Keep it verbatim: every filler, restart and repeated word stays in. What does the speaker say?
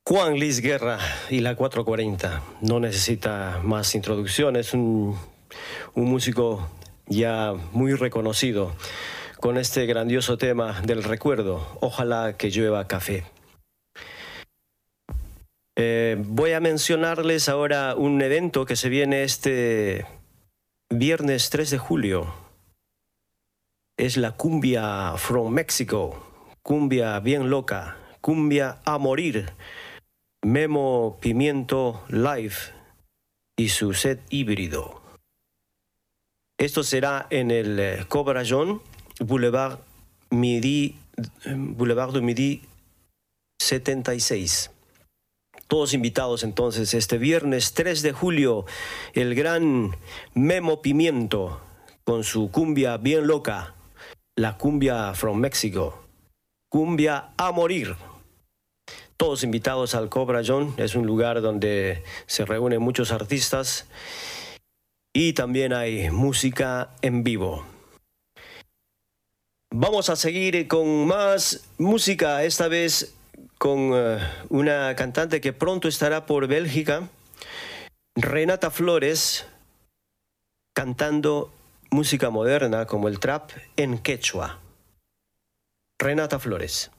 Juan Luis Guerra y la cuatro cuarenta. No necesita más introducción, es un, un músico ya muy reconocido con este grandioso tema del recuerdo, Ojalá que llueva café. Eh, voy a mencionarles ahora un evento que se viene este viernes tres de julio. Es la cumbia from Mexico, cumbia bien loca, cumbia a morir. Memo Pimiento Live y su set híbrido. Esto será en el Cobra John, Boulevard Midi, Boulevard du Midi setenta y seis. Todos invitados entonces este viernes tres de julio, el gran Memo Pimiento con su cumbia bien loca, la cumbia from Mexico, cumbia a morir. Todos invitados al Cobra John, es un lugar donde se reúnen muchos artistas y también hay música en vivo. Vamos a seguir con más música, esta vez con uh, una cantante que pronto estará por Bélgica, Renata Flores, cantando música moderna como el trap en quechua. Renata Flores.